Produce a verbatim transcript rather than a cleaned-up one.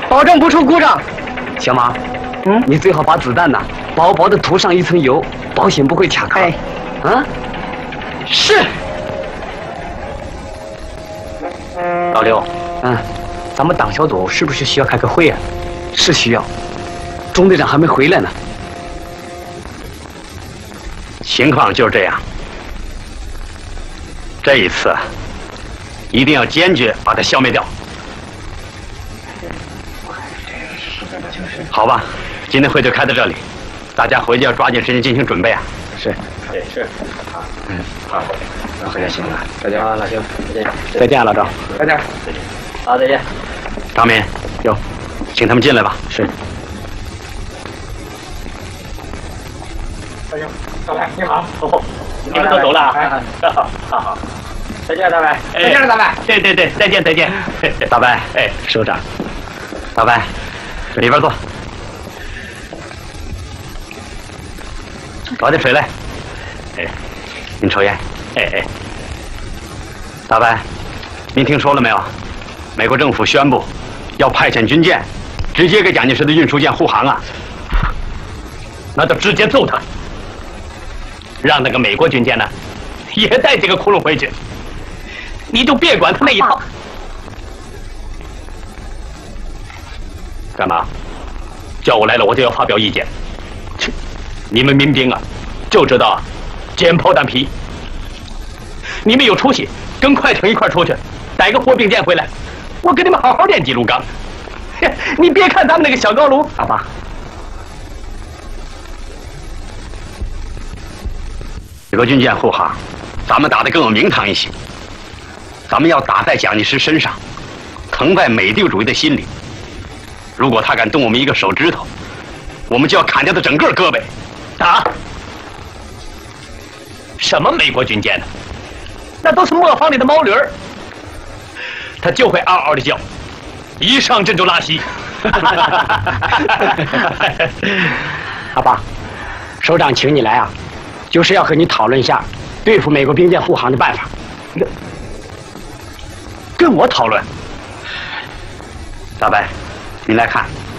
保证不出故障。 小马， 嗯， 你最好把子弹呐薄薄的涂上一层油，保险不会卡壳。 哎， 啊， 是。 老刘，嗯，咱们党小组是不是需要开个会啊？是需要，钟队长还没回来呢。 情况就是这样。这一次，一定要坚决把它消灭掉。好吧，今天会就开到这里，大家回去要抓紧时间进行准备啊。 是， 对，是。好，嗯，好， 那回来行了。 再见。啊，老兄，再见。 再见，老赵。 再见。 再见。好，再见。张明， 有， 请他们进来吧。 是。 大兄，大白，你好。 哦，你们都走了啊？好，好，好。再见，大白。 再见了，大白。 对对对，再见再见。大白，哎，首长。大白，里边坐。搞点水来。哎，您抽烟。哎哎。大白，您听说了没有？美国政府宣布要派遣军舰，直接给蒋介石的运输舰护航啊！那就直接揍他，让那个美国军舰呢，也带几个窟窿回去。你就别管他那一套。干嘛？叫我来了，我就要发表意见。切，你们民兵啊，就知道捡炮弹皮。你们有出息，跟快艇一块出去，逮个货兵舰回来，我给你们好好练几炉钢。你别看咱们那个小高炉， 阿爸， 美国军舰护航，咱们打得更有名堂一些。咱们要打在蒋介石身上，疼在美帝主义的心里。如果他敢动我们一个手指头，我们就要砍掉他整个胳膊。打？什么美国军舰呢？那都是磨坊里的毛驴儿，他就会嗷嗷的叫，一上阵就拉稀。 阿爸，首长请你来啊，就是要和你讨论一下对付美国兵舰护航的办法。 跟我讨论？大白，您来看，